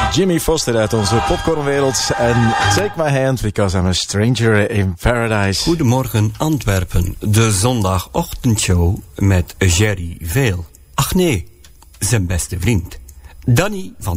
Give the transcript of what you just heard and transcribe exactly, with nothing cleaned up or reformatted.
Jimmy Foster uit onze popcornwereld. En Take My Hand Because I'm a Stranger in Paradise. Goedemorgen Antwerpen, de zondagochtendshow met Jerry Veel. Ach nee, zijn beste vriend. Danny van